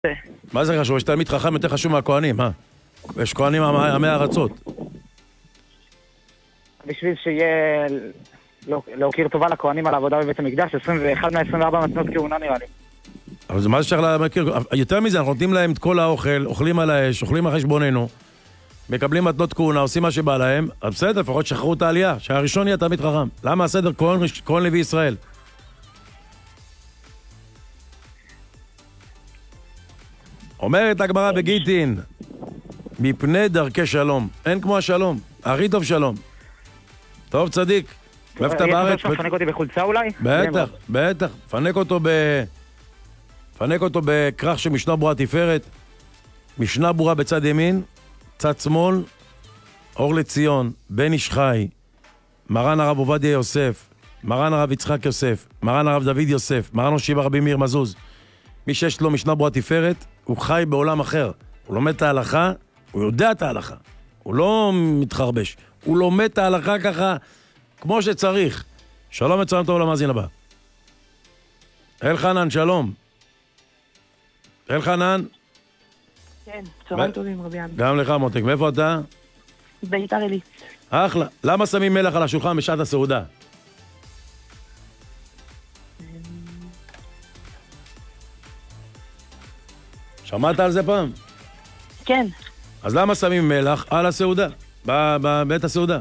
מה זה חשוב? יש תלמיד חכם יותר חשוב מהכהנים, מה? יש כהנים עמי ארצות. בשביל שיהיה להוקיר טובה לכהנים על העבודה בבית המקדש, 21 מה-24 מתנות כהונה נראה לי. אבל זה מה שצריך להכיר? יותר מזה, אנחנו נותנים להם את כל האוכל, אוכלים על האש, אוכלים על חשבוננו, מקבלים מתנות כהונה, עושים מה שבא להם, אז בסדר, לפחות שחררו את העלייה, שהראשון יהיה תלמיד חכם. למה הסדר כהן לוי ישראל? אומרת הגמרא בגיטין, מפני דרכי שלום. אין כמו השלום, הכי טוב שלום. טוב צדיק, מאיפה אתה בארץ? פנק אותי בחולצה אולי? בטח, בטח. פנק אותו בכרך של משנה ברורה תפארת, משנה ברורה בצד ימין, צד שמאל, אור לציון, בן איש חי, מרן הרב עובדיה יוסף, מרן הרב יצחק יוסף, מרן הרב דוד יוסף, מרן השיבה רבי מאיר מזוז. מי שיש לו משנה ברורה תפארת, הוא חי בעולם אחר. הוא לומד את ההלכה, הוא יודע את ההלכה. הוא לא מתחרבש. הוא לומד את ההלכה ככה, כמו שצריך. שלום וצלם טוב למאזין הבא. אלחנן, שלום. אלחנן. כן, צהריים טובים רבי עמי. גם לך מותק. מאיפה אתה? ביתר עילית. אחלה. למה שמים מלח על השולחן בשעת הסעודה? שמעת על זה פעם? כן. אז למה שמים מלח על הסעודה? בבית הסעודה.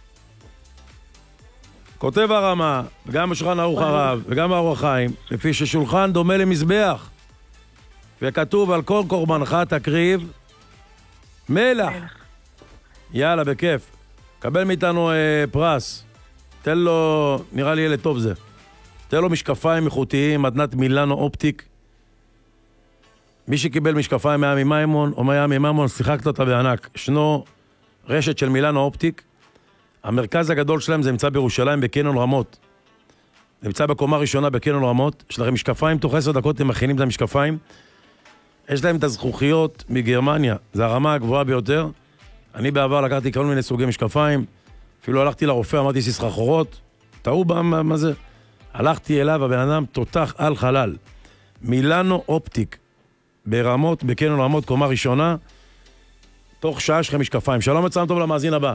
כותב הרמה, וגם בשולחן ערוך הרב, וגם באור החיים, לפי ששולחן דומה למזבח, וכתוב על כל קורבנך תקריב מלח. יאללה, בכיף. קבל מאיתנו פרס. תן לו, נראה לי ילד טוב זה. תן לו משקפיים איכותיים, מתנת מילאנו אופטיק. מי שקיבל משקפיים מעמי מימון, או מעמי מימון, שיחקת אותה בענק. ישנו רשת של מילאנו אופטיק. המרכז הגדול שלהם זה נמצא בירושלים בקניון רמות. זה נמצא בקומה ראשונה בקניון רמות. יש לכם משקפיים, תוך 10 דקות הם מכינים את המשקפיים. יש להם את הזכוכיות מגרמניה. זה הרמה הגבוהה ביותר. אני בעבר לקחתי כל מיני סוגי משקפיים. אפילו הלכתי לרופא, אמרתי סחרחורות. טעו מה זה? הלכתי אליו, הבן אדם תותח על חלל. מילאנו אופטיק. ברמות, בקניון רמות, קומה ראשונה. תוך שעה שלכם משקפיים. שלום וצלם טוב למאזין הבא.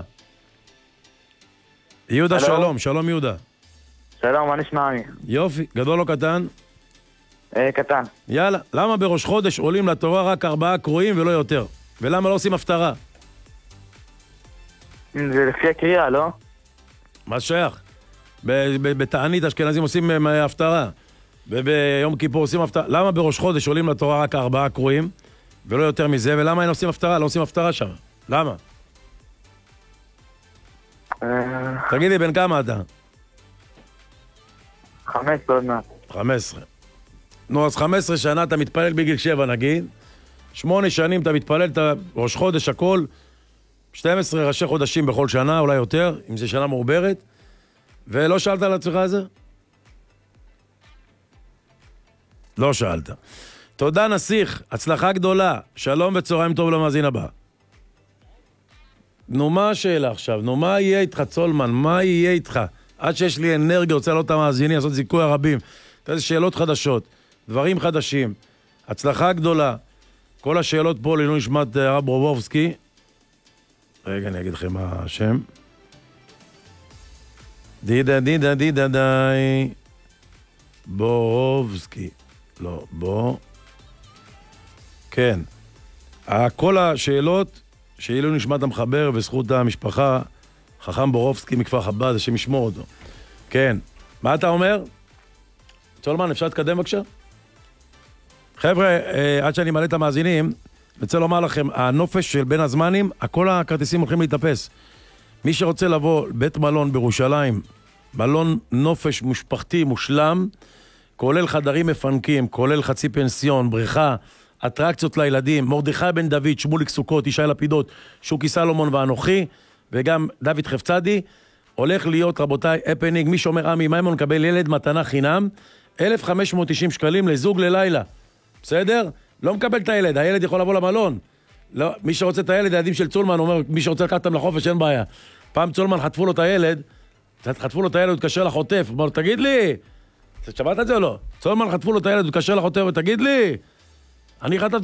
יהודה, שלום. שלום יהודה. שלום, מה נשמע עמי? יופי, גדול או קטן? קטן. יאללה, למה בראש חודש עולים לתורה רק 4 קרואים ולא יותר? ולמה לא עושים הפטרה? זה לפי הקריאה, לא? מה שייך? בתענית אשכנזים עושים הפטרה. וביום כיפור עושים הפטרה. למה בראש חודש עולים לתורה רק 4 קרואים ולא יותר מזה? ולמה אין עושים הפטרה? לא עושים הפטרה שם. למה? תגיד לי, בן כמה אתה? 15 עוד מעט. 15. נו, אז 15 שנה אתה מתפלל בגיל 7 נגיד, 8 שנים אתה מתפלל, אתה ראש חודש הכל, 12 ראשי חודשים בכל שנה, אולי יותר, אם זה שנה מעוברת, ולא שאלת על עצמך את זה? לא שאלת. תודה נסיך, הצלחה גדולה, שלום וצהריים טוב למאזין הבא. נו, מה השאלה עכשיו? נו, מה יהיה איתך צולמן? מה יהיה איתך? עד שיש לי אנרגיה, רוצה לעלות את המאזינים, לעשות זיכוי הרבים. איזה שאלות חדשות, דברים חדשים, הצלחה גדולה. כל השאלות פה לעילוי נשמת הרב ברובובסקי. רגע, אני אגיד לכם מה השם. דידה די. ברובובסקי. לא, כן. כל השאלות שעילוי נשמת המחבר וזכות המשפחה, חכם ברובובסקי מכפר חב"ד, השם ישמור אותו. כן. מה אתה אומר? צולמן, אפשר להתקדם בבקשה? חבר'ה, עד שאני מעלה את המאזינים, אני רוצה לומר לכם, הנופש של בין הזמנים, כל הכרטיסים הולכים להתאפס. מי שרוצה לבוא בית מלון בירושלים, מלון נופש משפחתי מושלם, כולל חדרים מפנקים, כולל חצי פנסיון, בריכה, אטרקציות לילדים, מרדכי בן דוד, שמוליק סוכות, ישי לפידות, שוקי סלומון ואנוכי, וגם דוד חפצדי, הולך להיות, רבותיי, הפנינג, מי שאומר עמי מימון, מקבל ילד מתנה חינם, 1,590 שקלים לזוג ללילה. בסדר? לא מקבל את הילד, הילד יכול לבוא למלון. לא, מי שרוצה את הילד, הילדים של צולמן, אומר, מי שרוצה לקחת אותם לחופש, אין בעיה. פעם צולמן חטפו לו את הילד, הוא התקשר לחוטף, אמר לו, תגיד לי, שמעת את זה או לא? צולמן חטפו לו את הילד, הוא התקשר לחוטף, תגיד לי, אני חתמתי